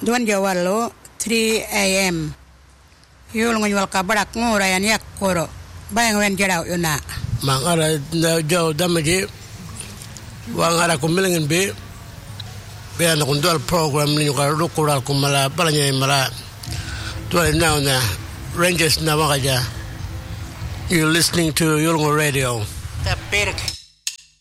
Duan jawalo 3 a.m. Yul ngonyol kabrak ngurayan yak koro. Bayang wen jaraw yuna. Mangara jaw damage wangara kumilingin be na kundal program ni ka rukural kumala palanya mala tuwa now na Rangers na wakaja. You're listening to Yulngo Radio. Tapirk.